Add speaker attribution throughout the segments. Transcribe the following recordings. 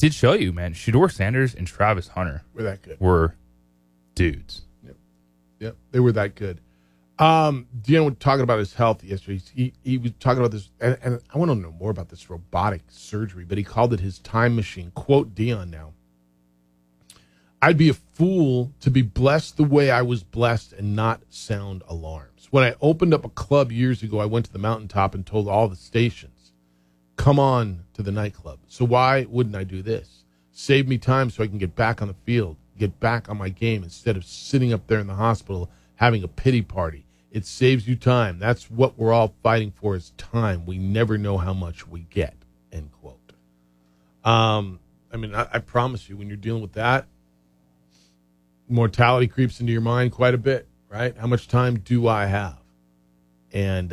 Speaker 1: did show you, man. Shedeur Sanders and Travis Hunter were dudes.
Speaker 2: Yep, they were that good. Dion was talking about his health yesterday. He was talking about this, and I want to know more about this robotic surgery, but he called it his time machine. Quote Dion now. I'd be a fool to be blessed the way I was blessed and not sound alarms. When I opened up a club years ago, I went to the mountaintop and told all the stations, come on to the nightclub. So why wouldn't I do this? Save me time so I can get back on the field, get back on my game instead of sitting up there in the hospital having a pity party. It saves you time. That's what we're all fighting for is time. We never know how much we get, end quote. I promise you, when you're dealing with that, mortality creeps into your mind quite a bit, right? How much time do I have? And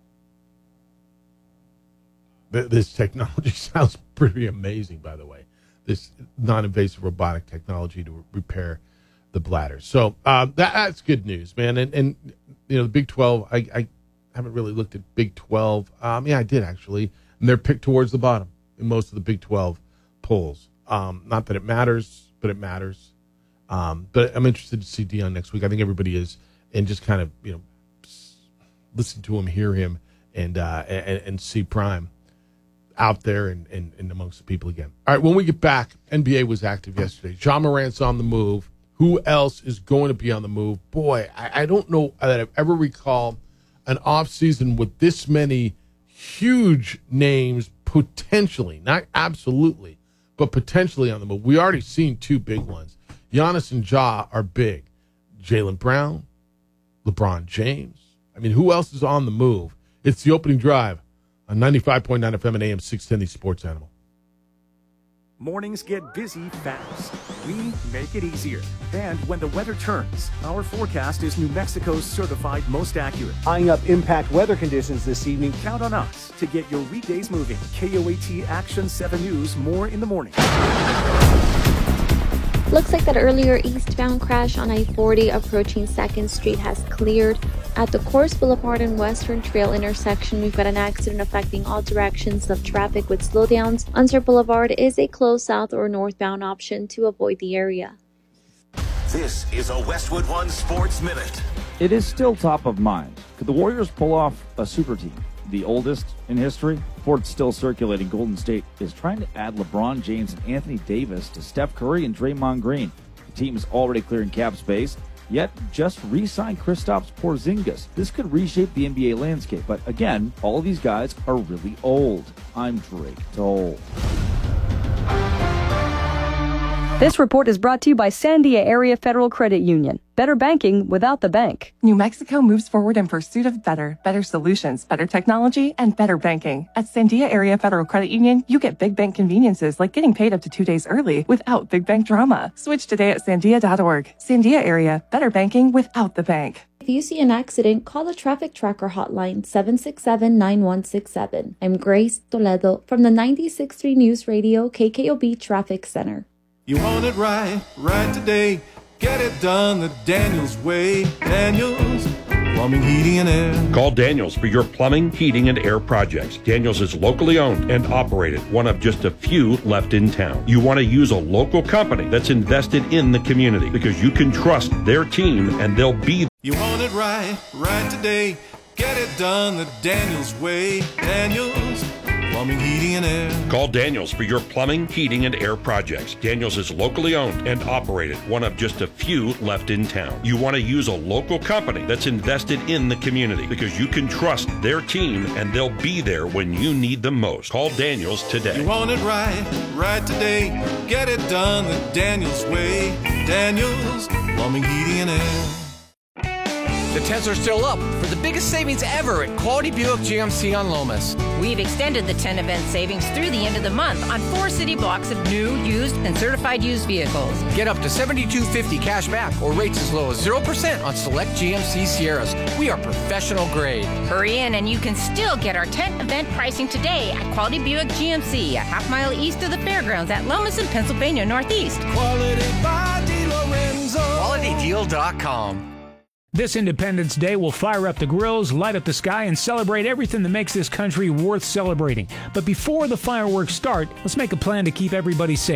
Speaker 2: this technology sounds pretty amazing, by the way. This non-invasive robotic technology to repair the bladder. So that's good news, man. And the Big 12, I haven't really looked at Big 12. I did, actually. And they're picked towards the bottom in most of the Big 12 polls. Not that it matters, but it matters. But I'm interested to see Dion next week. I think everybody is. And just kind of, listen to him, hear him, and see Prime out there and amongst the people again. All right, when we get back, NBA was active yesterday. Ja Morant's on the move. Who else is going to be on the move? Boy, I don't know that I've ever recalled an offseason with this many huge names potentially, not absolutely, but potentially on the move. We already seen two big ones. Giannis and Ja are big. Jaylen Brown, LeBron James. Who else is on the move? It's the opening drive on 95.9 FM and AM 610, the Sports Animal.
Speaker 3: Mornings get busy fast. We make it easier. And when the weather turns, our forecast is New Mexico's certified most accurate.
Speaker 4: Eyeing up impact weather conditions this evening.
Speaker 3: Count on us to get your weekdays moving. KOAT Action 7 News, more in the morning.
Speaker 5: Looks like that earlier eastbound crash on I-40 approaching 2nd Street has cleared. At the Coors Boulevard and Western Trail intersection, we've got an accident affecting all directions of traffic with slowdowns. Unser Boulevard is a closed south or northbound option to avoid the area.
Speaker 6: This is a Westwood One Sports Minute.
Speaker 7: It is still top of mind. Could the Warriors pull off a super team? The oldest in history? Reports still circulating Golden State is trying to add LeBron James and Anthony Davis to Steph Curry and Draymond Green. The team is already clearing cap space, yet just re-signed Kristaps Porzingis. This could reshape the NBA landscape, but again, all of these guys are really old. I'm Drake Toll.
Speaker 8: This report is brought to you by Sandia Area Federal Credit Union. Better banking without the bank.
Speaker 9: New Mexico moves forward in pursuit of better solutions, better technology, and better banking. At Sandia Area Federal Credit Union, you get big bank conveniences like getting paid up to 2 days early without big bank drama. Switch today at sandia.org. Sandia Area, better banking without the bank.
Speaker 5: If you see an accident, call the Traffic Tracker hotline 767-9167. I'm Grace Toledo from the 96.3 News Radio KKOB Traffic Center.
Speaker 10: You want it right today. Get it done the Daniels way. Daniels Plumbing, Heating, and Air.
Speaker 11: Call Daniels for your plumbing, heating, and air projects. Daniels is locally owned and operated, one of just a few left in town. You want to use a local company that's invested in the community because you can trust their team and they'll be.
Speaker 10: You want it right today. Get it done the Daniels way. Daniels Plumbing, Heating, and Air.
Speaker 11: Call Daniels for your plumbing, heating, and air projects. Daniels is locally owned and operated, one of just a few left in town. You want to use a local company that's invested in the community because you can trust their team and they'll be there when you need them most. Call Daniels today.
Speaker 10: You want it right today. Get it done the Daniels way. Daniels Plumbing, Heating, and Air.
Speaker 12: The tents are still up for the biggest savings ever at Quality Buick GMC on Lomas.
Speaker 13: We've extended the 10 event savings through the end of the month on 4 city blocks of new, used, and certified used vehicles.
Speaker 12: Get up to $7,250 cash back or rates as low as 0% on select GMC Sierras. We are professional grade.
Speaker 13: Hurry in and you can still get our tent event pricing today at Quality Buick GMC, a half-mile east of the fairgrounds at Lomas in Pennsylvania Northeast.
Speaker 10: Quality by DeLorenzo.
Speaker 12: QualityDeal.com.
Speaker 14: This Independence Day will fire up the grills, light up the sky, and celebrate everything that makes this country worth celebrating. But before the fireworks start, let's make a plan to keep everybody safe.